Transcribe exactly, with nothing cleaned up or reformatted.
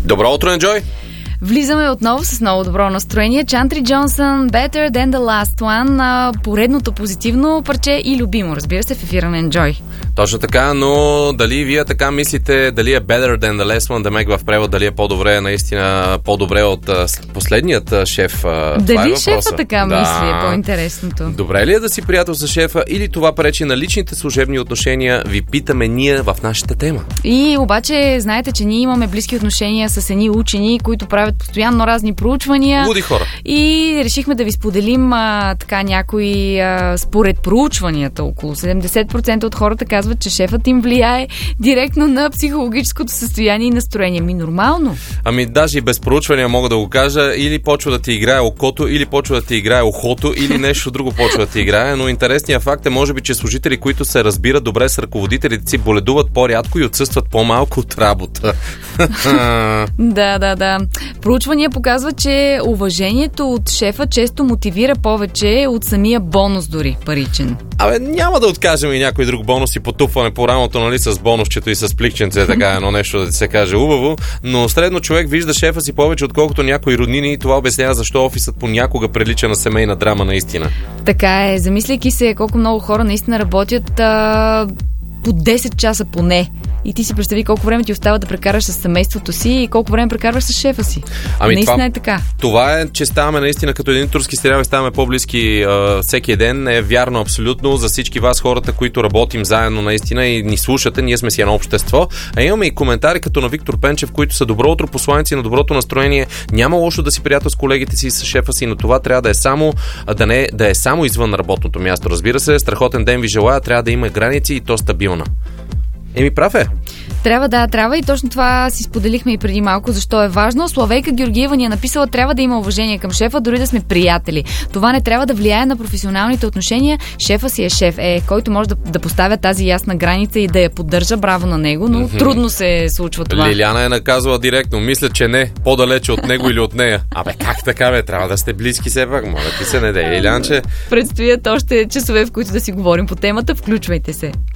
Добро утро, Enjoy! Влизаме отново с много добро настроение. Чантри Джонсън, Better Than The Last One, поредното позитивно парче и любимо, разбира се, в ефира на Enjoy. Точно така, но дали вие така мислите, дали е Better Than The Last One, да мек в превод, дали е по-добре, наистина по-добре от последният шеф? Дали е шефа така да. мисли е по-интересното? Добре ли е да си приятел с шефа или това пречи на личните служебни отношения? Ви питаме ние в нашата тема. И обаче, знаете, че ние имаме близки отношения с едни учени, които правят постоянно разни проучвания. Луди хора. И решихме да ви споделим а, така някои а, според проучванията. Около седемдесет процента от хората казват, че шефът им влияе директно на психологическото състояние и настроение. Ми нормално. Ами даже и без проучвания мога да го кажа. Или почва да ти играе окото, или почва да ти играе ухото, или нещо друго почва да ти играе. Но интересният факт е, може би, че служители, които се разбират добре с ръководителите си, боледуват по-рядко и отсъстват по-малко от работа. Да, да, да. Проучвания показват, че уважението от шефа често мотивира повече от самия бонус, дори паричен. Абе, няма да откажем и някой друг бонус и потупване по рамото, нали, с бонусчето и с пликченце, така едно нещо да се каже убаво, но средно човек вижда шефа си повече, отколкото някои роднини, и това обяснява защо офисът понякога прилича на семейна драма наистина. Така е, замисляйки се колко много хора наистина работят а, по десет часа поне. И ти си представи колко време ти остава да прекараш с семейството си и колко време прекарваш с шефа си. Ами наистина това, е така. Това е, че ставаме наистина като един турски сериал и ставаме по-близки а, всеки ден. Е вярно абсолютно за всички вас, хората, които работим заедно наистина и ни слушате. Ние сме си едно общество. А имаме и коментари като на Виктор Пенчев, които са добро утро, посланици на доброто настроение. Няма лошо да си приятел с колегите си и с шефа си, но това трябва да е само, да не, да е само извън работното място. Разбира се, страхотен ден ви желая, трябва да има граници и то стабилна. Еми, прав е. Трябва, да, трябва и точно това си споделихме и преди малко, защо е важно. Славейка Георгиева ни е написала, трябва да има уважение към шефа, дори да сме приятели. Това не трябва да влияе на професионалните отношения. Шефа си е шеф, е, който може да, да поставя тази ясна граница и да я поддържа, браво на него, но mm-hmm. трудно се случва това. Лиляна е наказала директно, мисля, че не, по-далече от него или от нея. Абе, как така, бе, трябва да сте близки все пак, моля ти се, не дей, Лилянче. Предстоят още часове, в които да си говорим по темата, включвайте се.